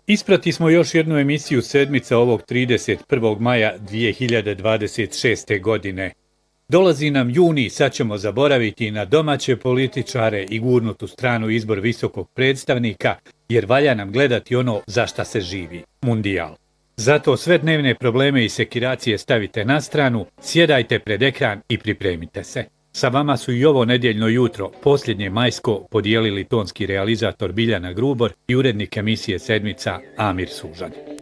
Isprati smo još jednu emisiju Sedmica ovog 31. maja 2026. godine. Dolazi nam juni, sad ćemo zaboraviti na domaće političare i gurnutu stranu izbor visokog predstavnika, jer valja nam gledati ono za šta se živi, mundijal. Zato sve dnevne probleme i sekiracije stavite na stranu, sjedajte pred ekran i pripremite se. Sa vama su i ovo nedjeljno jutro, posljednje majsko, podijelili tonski realizator Biljana Grubor i urednik emisije Sedmica Amir Sužanj.